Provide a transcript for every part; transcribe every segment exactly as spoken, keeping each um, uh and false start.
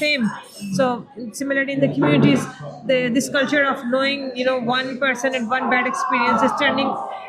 same. So similarly in the communities, the, this culture of knowing, you know, one person and one bad experience is turning,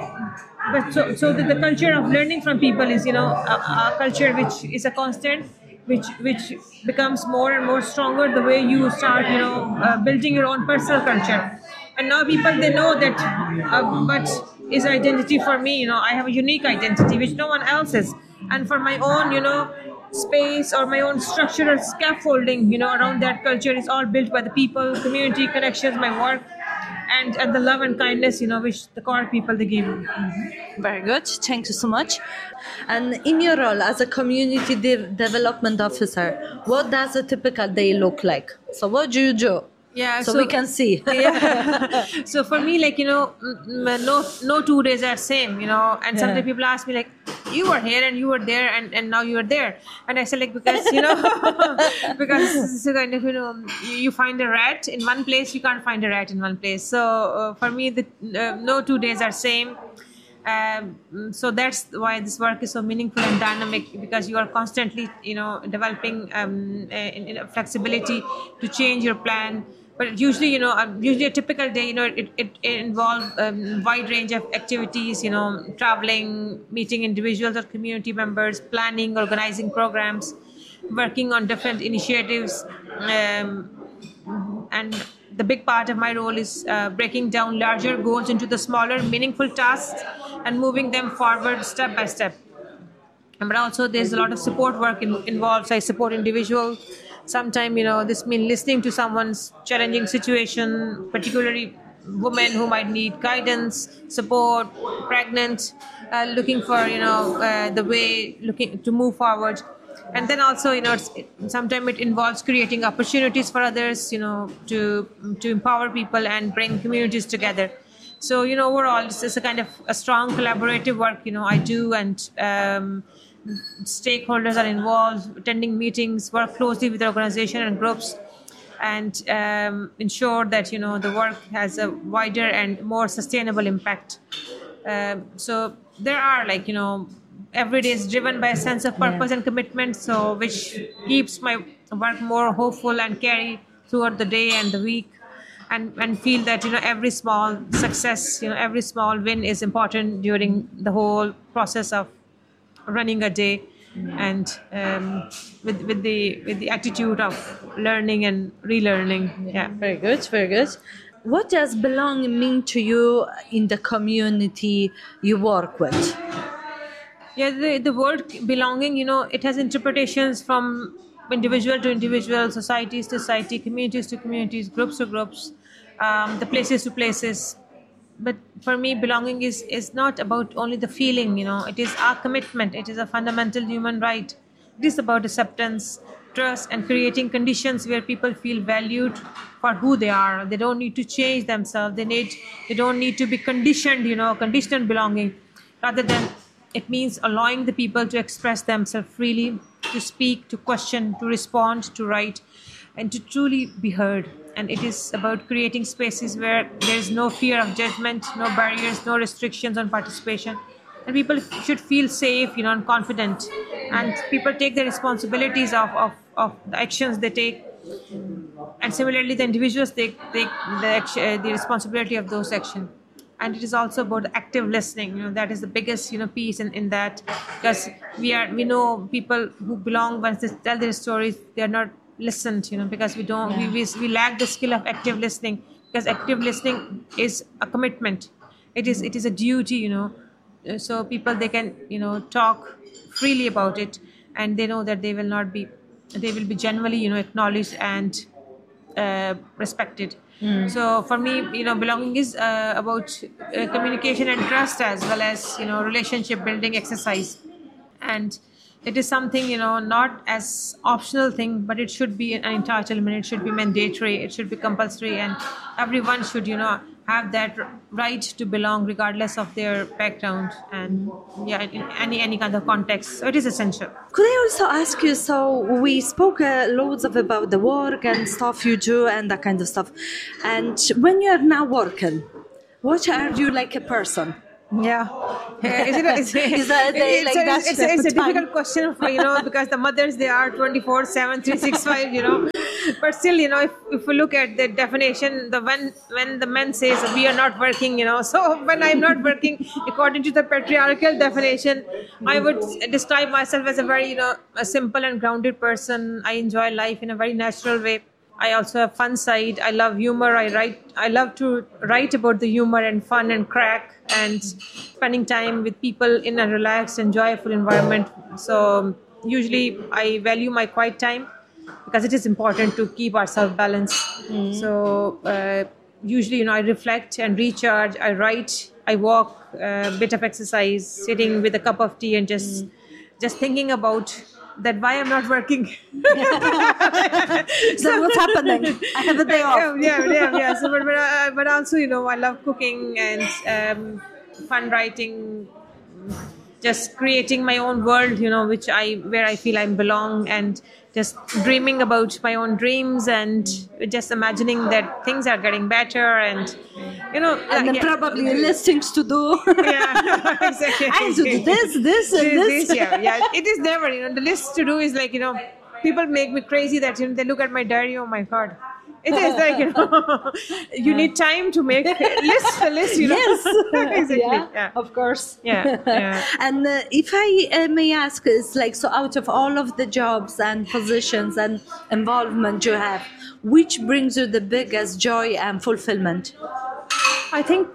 but so, so the, the culture of learning from people is, you know, a, a culture which is a constant, which which becomes more and more stronger the way you start, you know, uh, building your own personal culture. And now people, they know that uh, what is identity for me, you know, I have a unique identity which no one else is. And for my own, you know, space or my own structural scaffolding, you know, around that culture is all built by the people, community connections, my work, and and the love and kindness, you know, which the core people they give. Very good. Thank you so much. And in your role as a community de- development officer, what does a typical day look like? So what do you do? Yeah, so, so we can see. Yeah. So for me, like, you know, no no two days are same, you know. And sometimes Yeah. people ask me like, you were here and you were there and, and now you are there. And I say like, because, you know, because it's a kind of, you know, you, you find a rat in one place, you can't find a rat in one place. So uh, for me, the uh, no two days are same. Um, so that's why this work is so meaningful and dynamic, because you are constantly, you know, developing um, in, in flexibility to change your plan. But usually, you know, uh, usually a typical day, you know, it, it, it involves a um, wide range of activities, you know, traveling, meeting individuals or community members, planning, organizing programs, working on different initiatives. Um, and the big part of my role is uh, breaking down larger goals into the smaller, meaningful tasks and moving them forward step by step. But also there's a lot of support work in, involved. So I support individuals. Sometimes, you know, this means listening to someone's challenging situation, particularly women who might need guidance, support, pregnant, uh, looking for, you know, uh, the way looking to move forward. And then also, you know, it, sometimes it involves creating opportunities for others, you know, to to empower people and bring communities together. So, you know, overall, this is a kind of a strong collaborative work, you know, I do, and um, stakeholders are involved, attending meetings, work closely with the organization and groups, and um, ensure that, you know, the work has a wider and more sustainable impact. Um, so there are, like, you know, every day is driven by a sense of purpose Yeah. and commitment, so which keeps my work more hopeful and carry throughout the day and the week. And, and feel that, you know, every small success, you know, every small win is important during the whole process of running a day, and um, with with the with the attitude of learning and relearning. Yeah. Very good, very good. What does belonging mean to you in the community you work with? Yeah, the, the word belonging, you know, it has interpretations from individual to individual, societies to society, communities to communities, groups to groups, um, the places to places. But for me, belonging is, is not about only the feeling, you know, it is our commitment. It is a fundamental human right. It is about acceptance, trust, and creating conditions where people feel valued for who they are. They don't need to change themselves. They need, they don't need to be conditioned, you know, conditioned belonging. Rather than, it means allowing the people to express themselves freely, to speak, to question, to respond, to write, and to truly be heard. And it is about creating spaces where there is no fear of judgment, no barriers, no restrictions on participation. And people should feel safe, you know, and confident. And people take the responsibilities of, of, of the actions they take. And similarly, the individuals take, take the, action, uh, the responsibility of those actions. And it is also about active listening, you know, that is the biggest, you know, piece in, in that, because we are we know people who belong, once they tell their stories, they are not listened, you know, because we don't we, we we lack the skill of active listening, because active listening is a commitment. It is it is a duty, you know. Uh, so people, they can, you know, talk freely about it, and they know that they will not be they will be genuinely, you know, acknowledged and uh, respected. So for me, you know, belonging is uh, about uh, communication and trust, as well as, you know, relationship building exercise. And it is something, you know, not as optional thing, but it should be an entitlement. It should be mandatory. It should be compulsory, and everyone should, you know, have that right to belong regardless of their background and, yeah, in any any kind of context. So it is essential. Could I also ask you, so we spoke uh, loads of about the work and stuff you do and that kind of stuff. And when you're now working, what are you like a person? Yeah, Is, it a, is, it, Is that they it's, like a, that it's, it's, it's a time? difficult question for, you know, because the mothers, they are twenty-four seven, three sixty-five, you know. But still, you know, if, if we look at the definition, the when when the man says we are not working, you know, so when I'm not working, according to the patriarchal definition, I would describe myself as a very, you know, a simple and grounded person. I enjoy life in a very natural way. I also have fun side. I love humor. I write. I love to write about the humor and fun and crack and spending time with people in a relaxed and joyful environment. So usually I value my quiet time because it is important to keep ourselves balanced. Mm. So uh, usually, you know, I reflect and recharge. I write. I walk. A bit of exercise, sitting with a cup of tea and just mm. just thinking about that why I'm not working. So what's happening? I have a day off. Yeah, yeah, yeah. So, but, but, uh, but also, you know, I love cooking and um, fun writing, just creating my own world, you know, which I where I feel I belong, and just dreaming about my own dreams and just imagining that things are getting better and, you know, and uh, then yeah. probably listings to do. Yeah, exactly. I have to do this, this, and this. this. Yeah, yeah. It is never, you know, the list to do is like, you know, people make me crazy that, you know, they look at my diary, oh my God. It is like, you know, you need time to make list, a list, you know. Yes, exactly. yeah, Yeah, of course. Yeah, yeah. And uh, if I uh, may ask, it's like, so out of all of the jobs and positions and involvement you have, which brings you the biggest joy and fulfillment? I think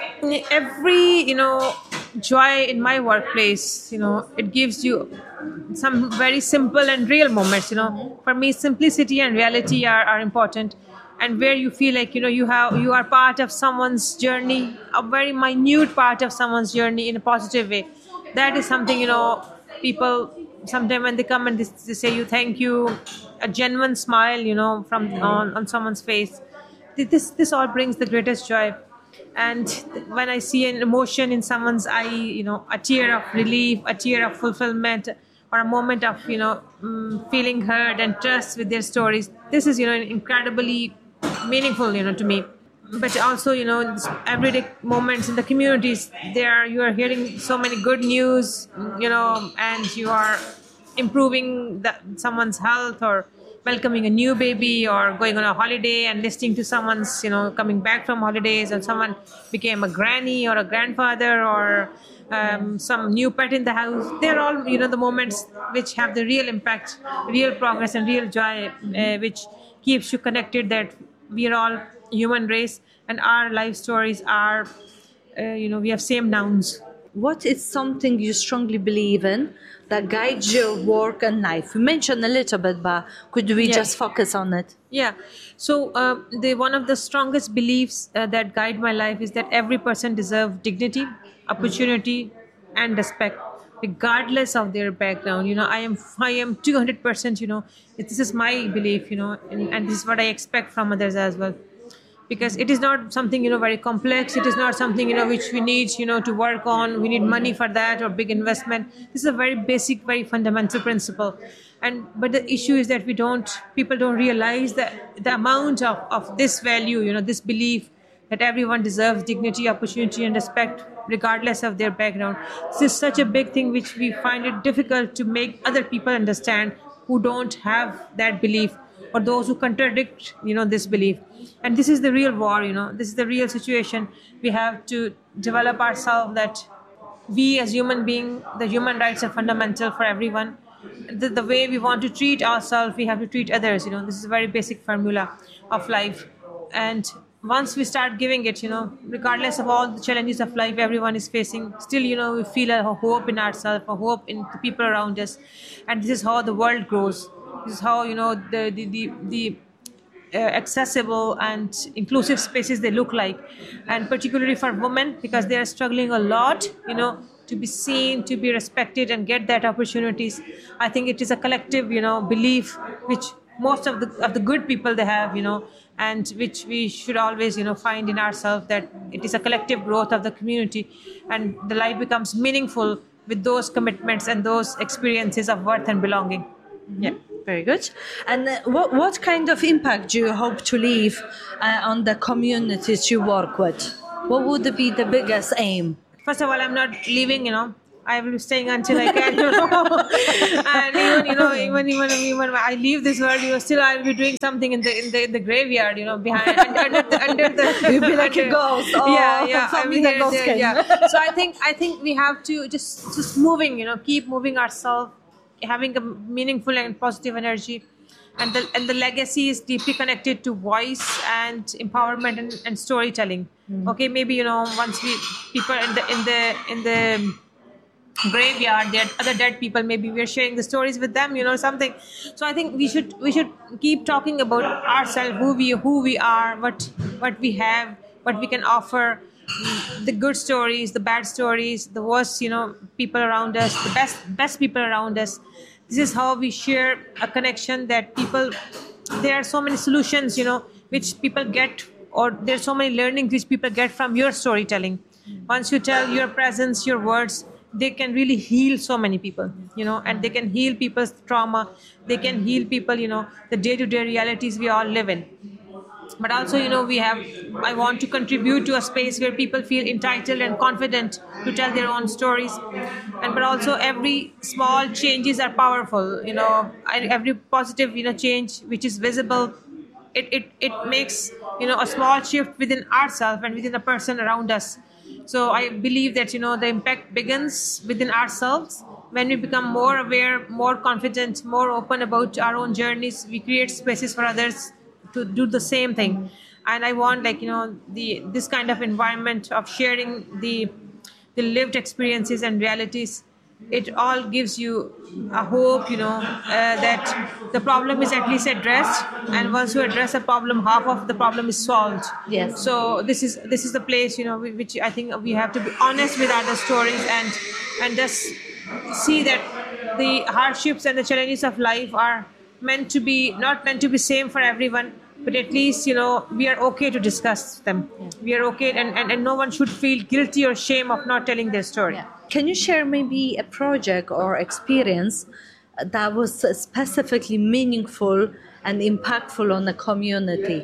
every, you know, joy in my workplace, you know, it gives you some very simple and real moments, you know. For me, simplicity and reality are, are important, and where you feel like, you know, you have you are part of someone's journey, a very minute part of someone's journey in a positive way. That is something, you know, people sometimes when they come and they, they say you thank you, a genuine smile, you know, from on, on someone's face. This this all brings the greatest joy. And when I see an emotion in someone's eye, you know, a tear of relief, a tear of fulfillment, or a moment of, you know, um, feeling heard and trust with their stories, this is, you know, incredibly meaningful, you know, to me. But also, you know, everyday moments in the communities, there you are hearing so many good news, you know, and you are improving the, someone's health, or welcoming a new baby, or going on a holiday and listening to someone's, you know, coming back from holidays, or someone became a granny or a grandfather, or um, some new pet in the house. They're all, you know, the moments which have the real impact, real progress and real joy, uh, which keeps you connected that we are all human race and our life stories are, uh, you know, we have same nouns. What is something you strongly believe in that guides your work and life? You mentioned a little bit, but could we Yeah. just focus on it? Yeah. So uh, the one of the strongest beliefs uh, that guide my life is that every person deserves dignity, opportunity, and respect, regardless of their background. You know, I am I am two hundred percent. You know, this is my belief. You know, and, and this is what I expect from others as well. Because it is not something, you know, very complex. It is not something, you know, which we need, you know, to work on. We need money for that or big investment. This is a very basic, very fundamental principle. And but the issue is that we don't, people don't realize that the amount of, of this value, you know, this belief that everyone deserves dignity, opportunity, and respect, regardless of their background. This is such a big thing which we find it difficult to make other people understand who don't have that belief, or those who contradict, you know, this belief. And this is the real war, you know, this is the real situation. We have to develop ourselves that we as human beings, the human rights are fundamental for everyone. The, the way we want to treat ourselves, we have to treat others, you know, this is a very basic formula of life. And once we start giving it, you know, regardless of all the challenges of life everyone is facing, still, you know, we feel a hope in ourselves, a hope in the people around us. And this is how the world grows. This is how, you know, the the the, the uh, accessible and inclusive spaces they look like, and particularly for women, because they are struggling a lot, you know, to be seen, to be respected, and get that opportunities. I think it is a collective, you know, belief which most of the of the good people they have, you know, and which we should always, you know, find in ourselves, that it is a collective growth of the community, and the life becomes meaningful with those commitments and those experiences of worth and belonging. Yeah. Very good. And uh, what, what kind of impact do you hope to leave uh, on the communities you work with? What would be the biggest aim? first of all, I'm not leaving, you know. I will be staying until I can, you know. And even, you know, even even even when I leave this world, you know, still I'll be doing something in the in the in the graveyard, you know, behind under, under the under the. You'll be like under, a ghost. Oh, yeah, yeah. for I'll me be the here, ghost there, came. yeah. So I think I think we have to just just moving, you know, keep moving ourselves, having a meaningful and positive energy. And the and the legacy is deeply connected to voice and empowerment and, and storytelling. Okay, maybe, you know, once we people in the in the in the graveyard, there are other dead people, maybe we're sharing the stories with them, you know, something. So I think we should we should keep talking about ourselves, who we who we are, what what we have, what we can offer, the good stories, the bad stories, the worst, you know, people around us, the best best people around us. This is how we share a connection that people, there are so many solutions, you know, which people get, or there's so many learnings which people get from your storytelling. Once you tell your presence, your words, they can really heal so many people, you know, and they can heal people's trauma. They can heal people, you know, the day-to-day realities we all live in. But also, you know, we have, I want to contribute to a space where people feel entitled and confident to tell their own stories. And but also every small changes are powerful, you know, and every positive, you know, change which is visible, it, it, it makes, you know, a small shift within ourselves and within a person around us. So I believe that, you know, the impact begins within ourselves. When we become more aware, more confident, more open about our own journeys, we create spaces for others to do the same thing. And I want, like, you know, the this kind of environment of sharing the the lived experiences and realities. It all gives you a hope, you know, uh, that the problem is at least addressed, and once you address a problem, half of the problem is solved. Yes. So this is this is the place, you know, which I think we have to be honest with other stories, and and just see that the hardships and the challenges of life are meant to be, not meant to be same for everyone, but at least, you know, we are okay to discuss them. Yeah. We are okay, and, and, and no one should feel guilty or shame of not telling their story. Yeah. Can you share maybe a project or experience that was specifically meaningful and impactful on the community?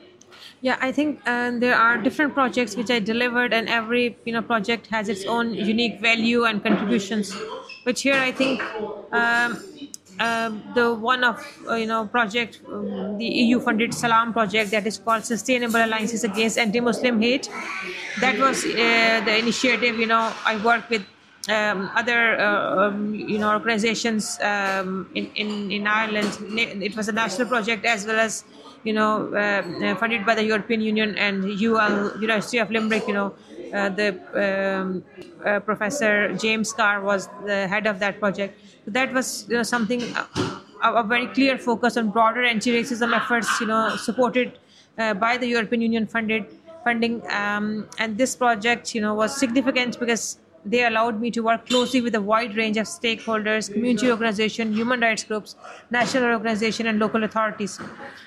Yeah, I think uh, there are different projects which I delivered, and every, you know, project has its own unique value and contributions. But here I think um, um, the one of uh, you know project, um, the E U-funded Salam project, that is called Sustainable Alliances Against Anti-Muslim Hate. That was uh, the initiative. You know, I worked with um, other uh, um, you know organizations um, in, in in Ireland. It was a national project as well as, you know, uh, funded by the European Union and U L, University of Limerick. You know, uh, the um, uh, Professor James Carr was the head of that project. So that was, you know, something, uh, a, a very clear focus on broader anti-racism efforts, you know, supported uh, by the European Union funded funding. Um, and this project, you know, was significant because they allowed me to work closely with a wide range of stakeholders, community organizations, human rights groups, national organizations, and local authorities.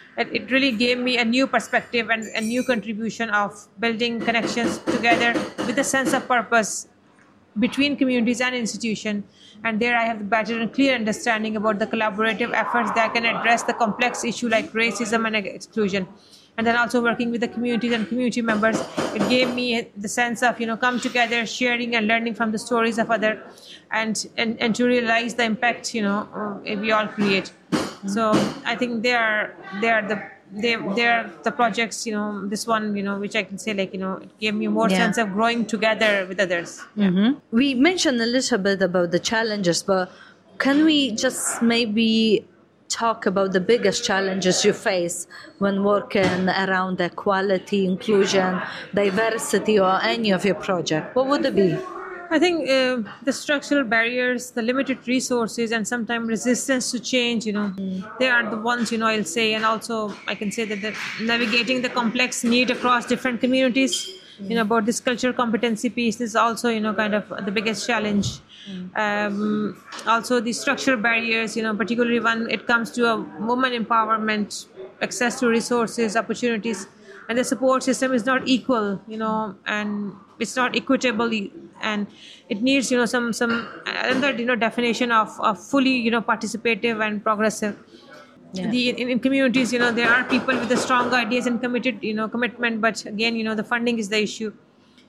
It really gave me a new perspective and a new contribution of building connections together with a sense of purpose between communities and institutions. And there I have a better and clear understanding about the collaborative efforts that can address the complex issue like racism and exclusion. And then also working with the communities and community members, it gave me the sense of, you know, come together, sharing and learning from the stories of others, and, and, and to realize the impact, you know, uh, we all create. So I think they are they are the they they are the projects, you know, this one, you know, which I can say, like, you know, it gave me more Yeah. sense of growing together with others. Mm-hmm. We mentioned a little bit about the challenges, but can we just maybe talk about the biggest challenges you face when working around equality, inclusion, diversity, or any of your project? What would it be? I think uh, the structural barriers, the limited resources, and sometimes resistance to change, you know, mm. they are the ones, you know, I'll say. And also I can say that the navigating the complex need across different communities, mm. you know, about this cultural competency piece is also, you know, kind of the biggest challenge. Mm. Um, also the structural barriers, you know, particularly when it comes to a woman empowerment, access to resources, opportunities, and the support system is not equal, you know, and it's not equitable, and it needs, you know, some some another, you know, definition of, of fully, you know, participative and progressive. Yeah. The in, in communities, you know, there are people with the strong ideas and committed, you know, commitment, but again, you know, the funding is the issue.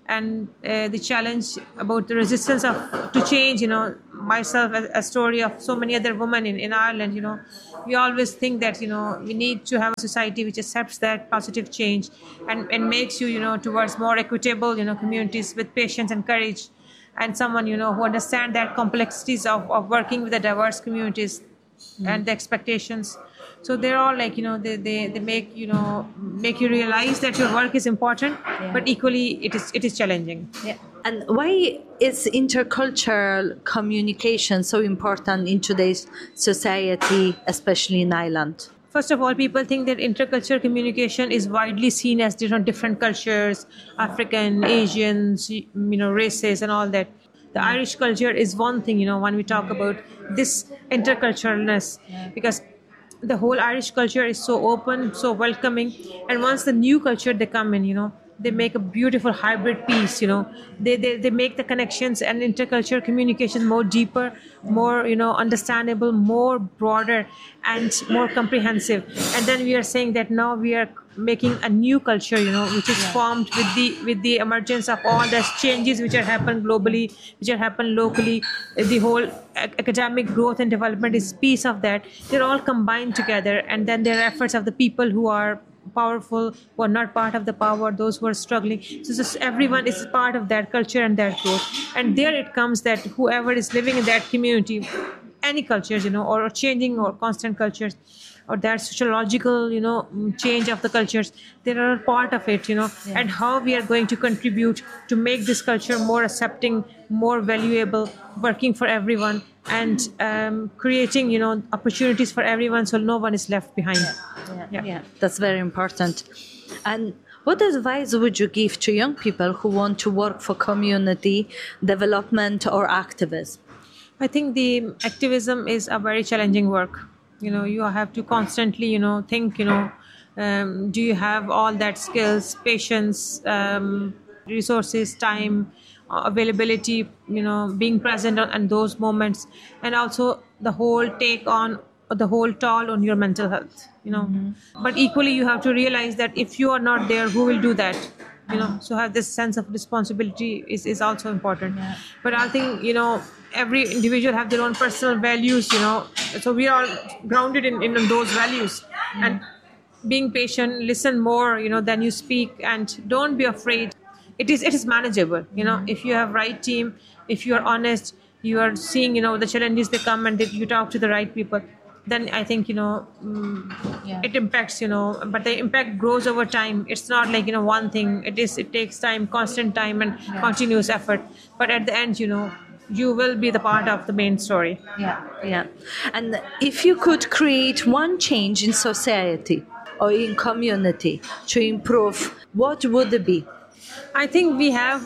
and uh, the challenge about the resistance of to change. You know, myself, a, a story of so many other women in, in Ireland. You know, we always think that, you know, we need to have a society which accepts that positive change and, and makes you, you know, towards more equitable, you know, communities with patience and courage, and someone, you know, who understand that complexities of, of working with the diverse communities and the expectations. So they're all like, you know, they, they, they make, you know, make you realize that your work is important, Yeah. but equally it is it is challenging. Yeah. And why is intercultural communication so important in today's society, especially in Ireland? First of all, people think that intercultural communication is widely seen as different different cultures, African, Asians, you know, races and all that. The Irish culture is one thing, you know, when we talk about this interculturalness, because the whole Irish culture is so open, so welcoming, and once the new culture they come in, you know, they make a beautiful hybrid piece. You know, they they, they make the connections and intercultural communication more deeper, more, you know, understandable, more broader, and more comprehensive. And then we are saying that now we are making a new culture, you know, which is formed with the with the emergence of all the changes which are happen globally, which are happen locally. The whole ac- academic growth and development is piece of that. They're all combined together, and then there are efforts of the people who are powerful, who are not part of the power, those who are struggling. So just everyone is part of that culture and that growth. And there it comes that whoever is living in that community, any cultures, you know, or changing or constant cultures, or that sociological, you know, change of the cultures, they are part of it, you know. Yeah. And how we are going to contribute to make this culture more accepting, more valuable, working for everyone, and um, creating, you know, opportunities for everyone, so no one is left behind. Yeah. Yeah. Yeah, that's very important. And what advice would you give to young people who want to work for community development or activism? I think the activism is a very challenging work. You know, you have to constantly, you know, think, you know, um, do you have all that skills, patience, um, resources, time, uh, availability, you know, being present on, on those moments, and also the whole take on the whole toll on your mental health, you know. But equally, you have to realize that if you are not there, who will do that? You know, so have this sense of responsibility is, is also important. Yeah. But I think, you know, every individual have their own personal values, you know, so we are grounded in, in those values. And being patient, listen more, you know, than you speak, and don't be afraid. It is it is manageable, you know. If you have right team, if you are honest, you are seeing, you know, the challenges they come, and that you talk to the right people, then I think, you know, mm, Yeah. it impacts, you know, but the impact grows over time. It's not like, you know, one thing. It is it takes time, constant time, and continuous effort. But at the end, you know, you will be the part of the main story. Yeah, yeah. And if you could create one change in society or in community to improve, what would it be? I think we have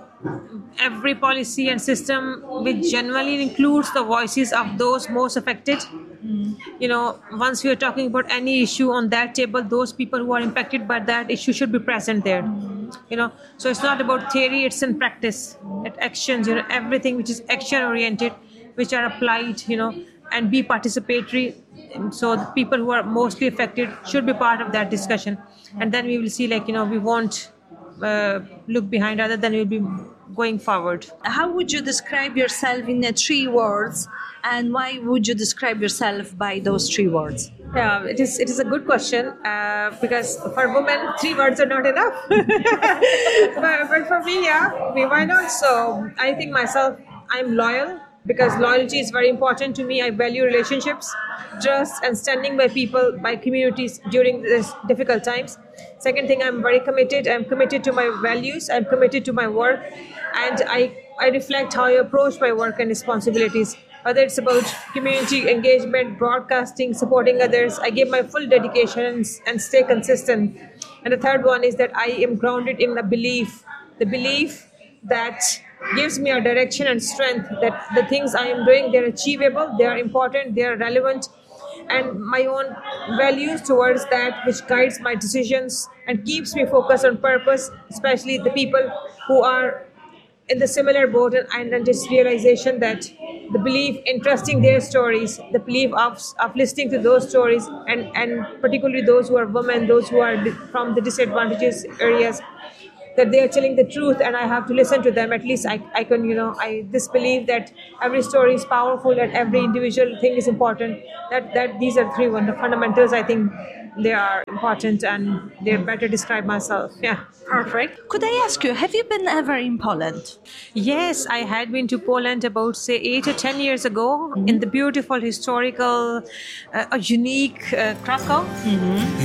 every policy and system which generally includes the voices of those most affected. You know, once we are talking about any issue on that table, those people who are impacted by that issue should be present there. You know, so it's not about theory, it's in practice, at actions, you know, everything which is action oriented, which are applied, you know, and be participatory. And so the people who are mostly affected should be part of that discussion. And then we will see, like, you know, we won't uh, look behind, rather than we'll be going forward. How would you describe yourself in uh, three words, and why would you describe yourself by those three words? Yeah, it is. It is a good question, uh, because for women, three words are not enough. but, but for me, yeah, me, why not? So I think myself, I'm loyal, because loyalty is very important to me. I value relationships, trust, and standing by people, by communities during these difficult times. Second thing, I'm very committed. I'm committed to my values. I'm committed to my work, and I I reflect how I approach my work and responsibilities. Whether it's about community engagement, broadcasting, supporting others, I give my full dedication and, and stay consistent. And the third one is that I am grounded in the belief, the belief that gives me a direction and strength, that the things I am doing, they're achievable, they're important, they're relevant, and my own values towards that, which guides my decisions and keeps me focused on purpose, especially the people who are in the similar boat, and, and then this realization that the belief in trusting their stories, the belief of, of listening to those stories, and, and particularly those who are women, those who are di- from the disadvantaged areas, that they are telling the truth and I have to listen to them. At least I, I can, you know, I disbelieve that every story is powerful, that every individual thing is important. That that these are three one the fundamentals. I think they are important and they better describe myself. Yeah. Perfect. Could I ask you, have you been ever in Poland? Yes, I had been to Poland about say eight or ten years ago mm-hmm. in the beautiful historical, uh, unique uh, Krakow. Mm-hmm.